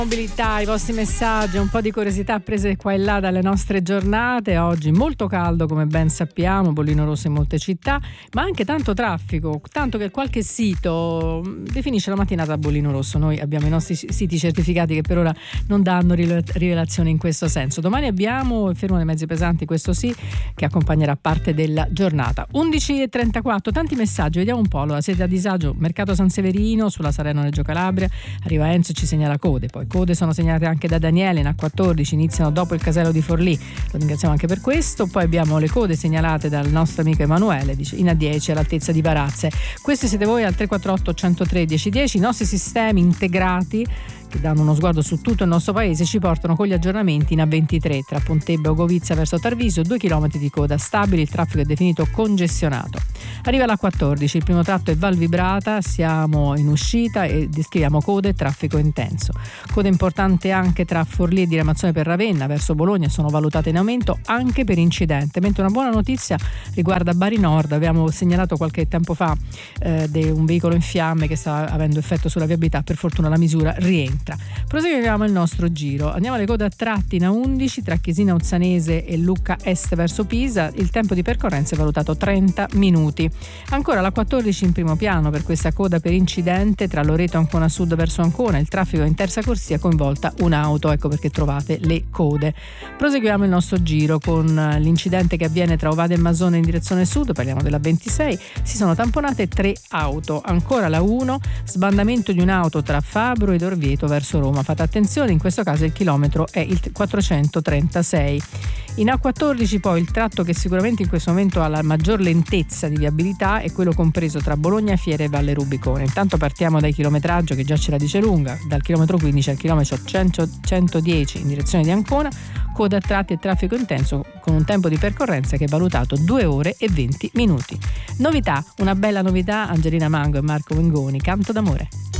Mobilità, i vostri messaggi, un po' di curiosità prese qua e là dalle nostre giornate. Oggi molto caldo, come ben sappiamo, bollino rosso in molte città, ma anche tanto traffico, tanto che qualche sito definisce la mattinata a bollino rosso. Noi abbiamo i nostri siti certificati che per ora non danno rivelazioni in questo senso. Domani abbiamo il fermo dei mezzi pesanti, questo sì, che accompagnerà parte della giornata. 11:34, tanti messaggi, vediamo un po'. Allora, siete a disagio, Mercato San Severino sulla Salerno-Reggio Calabria, arriva Enzo e ci segnala code, poi code sono segnalate anche da Daniele in A14, iniziano dopo il casello di Forlì, lo ringraziamo anche per questo. Poi abbiamo le code segnalate dal nostro amico Emanuele, dice in A10 all'altezza di Varazze. Questi siete voi al 348 103 1010, i nostri sistemi integrati che danno uno sguardo su tutto il nostro paese ci portano con gli aggiornamenti in A23 tra Pontebbe e Ogovizza verso Tarvisio, 2 km di coda stabili, il traffico è definito congestionato. Arriva la 14, il primo tratto è Val Vibrata, siamo in uscita e descriviamo code e traffico intenso. Coda importante anche tra Forlì e diramazione per Ravenna verso Bologna, sono valutate in aumento anche per incidente, mentre una buona notizia riguarda Bari Nord. Abbiamo segnalato qualche tempo fa un veicolo in fiamme che sta avendo effetto sulla viabilità, per fortuna la misura rientra. Proseguiamo il nostro giro, andiamo alle code a tratti in A11 tra Chiesina Uzzanese e Lucca Est verso Pisa, il tempo di percorrenza è valutato 30 minuti. Ancora la 14 in primo piano per questa coda per incidente tra Loreto e Ancona Sud verso Ancona, il traffico è in terza corsia, coinvolta un'auto, ecco perché trovate le code. Proseguiamo il nostro giro con l'incidente che avviene tra Ovade e Masone in direzione sud, parliamo della 26, si sono tamponate 3 auto. Ancora la 1, sbandamento di un'auto tra Fabro ed Orvieto verso Roma, fate attenzione, in questo caso il chilometro è il 436. In A14 poi il tratto che sicuramente in questo momento ha la maggior lentezza di viabilità è quello compreso tra Bologna Fiere e Valle Rubicone. Intanto partiamo dal chilometraggio che già ce la dice lunga, dal chilometro 15 al chilometro 110 in direzione di Ancona, coda a tratti e traffico intenso con un tempo di percorrenza che è valutato 2 ore e 20 minuti. Novità, una bella novità, Angelina Mango e Marco Mengoni, Canto d'amore.